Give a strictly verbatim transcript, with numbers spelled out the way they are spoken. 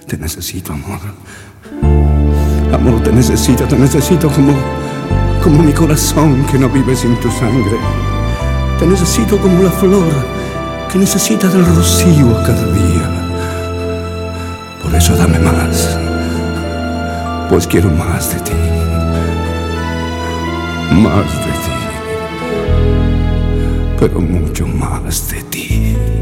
Te necesito, amor. Amor, te necesito, te necesito como, como mi corazón que no vive sin tu sangre. Te necesito como la flor que necesita del rocío cada día. Por eso dame más, pues quiero más de ti, más de ti, pero mucho más de ti.